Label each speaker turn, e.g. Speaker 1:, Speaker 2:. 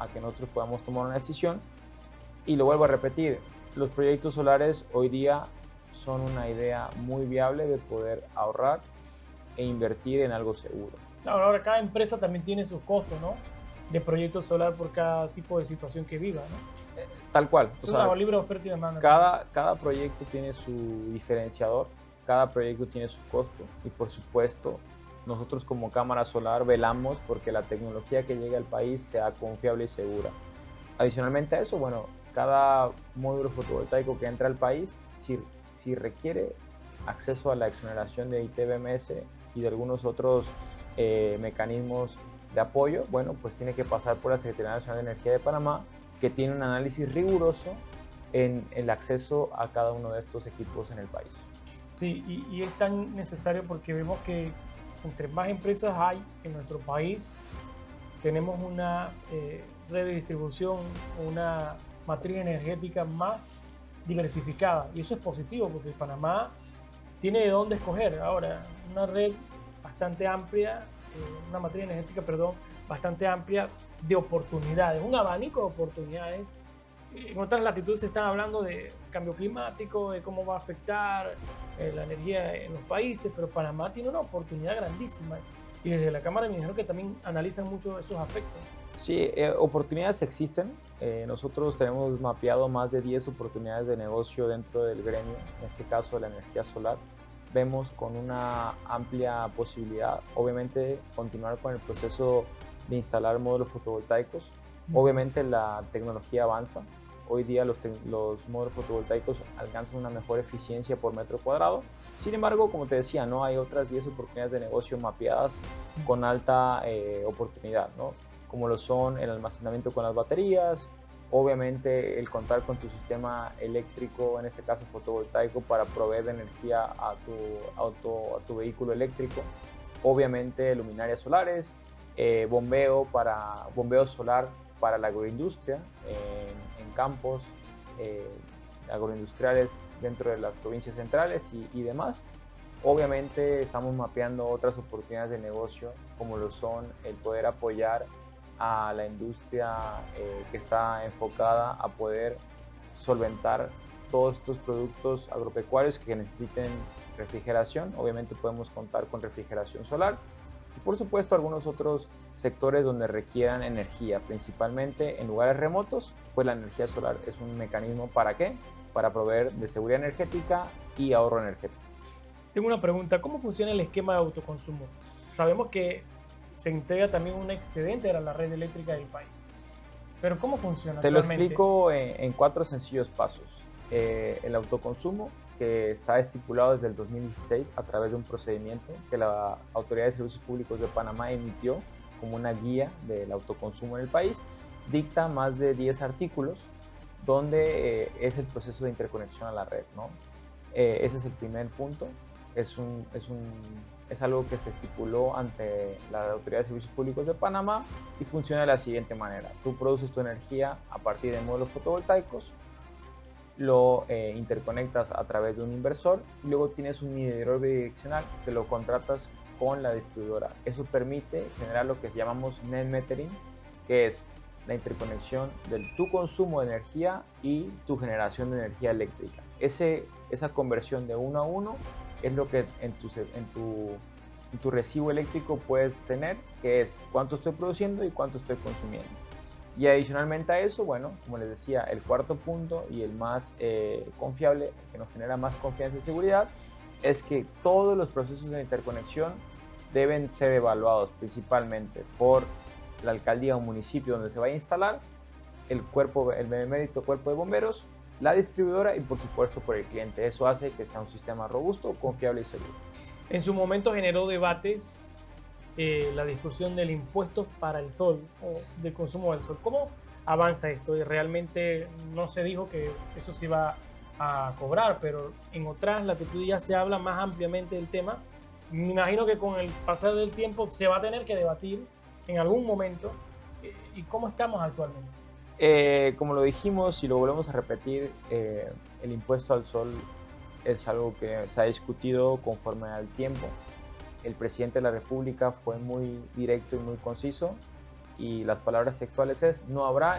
Speaker 1: que nosotros podamos tomar una decisión. Y lo vuelvo a repetir, los proyectos solares hoy día son una idea muy viable de poder ahorrar e invertir en algo seguro.
Speaker 2: Claro, ahora cada empresa también tiene sus costos, ¿no? De proyecto solar por cada tipo de situación que viva, ¿no?
Speaker 1: Tal cual.
Speaker 2: Es una libre oferta y demanda.
Speaker 1: Cada proyecto tiene su diferenciador, cada proyecto tiene su costo y por supuesto nosotros como Cámara Solar velamos porque la tecnología que llegue al país sea confiable y segura. Adicionalmente a eso, bueno, cada módulo fotovoltaico que entra al país, si requiere acceso a la exoneración de ITBMS y de algunos otros mecanismos de apoyo, bueno, pues tiene que pasar por la Secretaría Nacional de Energía de Panamá, que tiene un análisis riguroso en el acceso a cada uno de estos equipos en el país.
Speaker 2: Sí, y es tan necesario porque vemos que entre más empresas hay en nuestro país, tenemos una red de distribución, una matriz energética más diversificada. Y eso es positivo porque Panamá tiene de dónde escoger. Ahora, una red bastante amplia, una matriz energética, perdón, bastante amplia de oportunidades, un abanico de oportunidades. En otras latitudes se están hablando de cambio climático, de cómo va a afectar la energía en los países, pero Panamá tiene una oportunidad grandísima y desde la Cámara me dijeron que también analizan mucho esos aspectos.
Speaker 1: Sí, oportunidades existen. Nosotros tenemos mapeado más de 10 oportunidades de negocio dentro del gremio, en este caso de la energía solar. Vemos con una amplia posibilidad, obviamente, continuar con el proceso de instalar módulos fotovoltaicos. Obviamente la tecnología avanza. Hoy día los módulos fotovoltaicos alcanzan una mejor eficiencia por metro cuadrado. Sin embargo, como te decía, no hay otras 10 oportunidades de negocio mapeadas con alta oportunidad, ¿no? Como lo son el almacenamiento con las baterías, obviamente el contar con tu sistema eléctrico, en este caso fotovoltaico, para proveer de energía a tu vehículo eléctrico, obviamente luminarias solares, bombeo solar para la agroindustria en campos agroindustriales dentro de las provincias centrales y demás. Obviamente estamos mapeando otras oportunidades de negocio como lo son el poder apoyar a la industria que está enfocada a poder solventar todos estos productos agropecuarios que necesiten refrigeración. Obviamente podemos contar con refrigeración solar y por supuesto algunos otros sectores donde requieran energía, principalmente en lugares remotos, pues la energía solar es un mecanismo ¿para qué? Para proveer de seguridad energética y ahorro energético.
Speaker 2: Tengo una pregunta, ¿cómo funciona el esquema de autoconsumo? Sabemos que se entrega también un excedente a la red eléctrica del país, pero ¿cómo funciona
Speaker 1: Te lo
Speaker 2: actualmente?
Speaker 1: explico en 4 sencillos pasos. El autoconsumo, que está estipulado desde el 2016 a través de un procedimiento que la Autoridad de Servicios Públicos de Panamá emitió como una guía del autoconsumo en el país, dicta más de 10 artículos donde es el proceso de interconexión a la red, ¿no? Ese es el primer punto. Es algo que se estipuló ante la Autoridad de Servicios Públicos de Panamá y funciona de la siguiente manera. Tú produces tu energía a partir de módulos fotovoltaicos, lo interconectas a través de un inversor y luego tienes un medidor bidireccional que lo contratas con la distribuidora. Eso permite generar lo que llamamos net metering, que es la interconexión de tu consumo de energía y tu generación de energía eléctrica. Esa conversión de uno a uno es lo que en tu recibo eléctrico puedes tener, que es cuánto estoy produciendo y cuánto estoy consumiendo. Y adicionalmente a eso, bueno, como les decía, el cuarto punto y el más confiable, que nos genera más confianza y seguridad, es que todos los procesos de interconexión deben ser evaluados principalmente por la alcaldía o municipio donde se vaya a instalar, el benemérito cuerpo de bomberos, la distribuidora y por supuesto por el cliente. Eso hace que sea un sistema robusto, confiable y seguro.
Speaker 2: En su momento generó debates la discusión del impuesto para el sol o del consumo del sol. ¿Cómo avanza esto? Y realmente no se dijo que eso se iba a cobrar, pero en otras latitudes ya se habla más ampliamente del tema. Me imagino que con el pasar del tiempo se va a tener que debatir en algún momento. ¿Y cómo estamos actualmente?
Speaker 1: Como lo dijimos y lo volvemos a repetir, el impuesto al sol es algo que se ha discutido conforme al tiempo. El presidente de la República fue muy directo y muy conciso y las palabras textuales es: no habrá